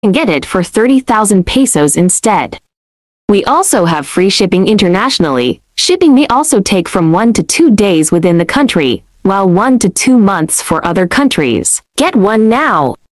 can get it for 30,000 pesos instead. We also have free shipping internationally. Shipping may also take from 1 to 2 days within the country, while 1 to 2 months for other countries. Get one now!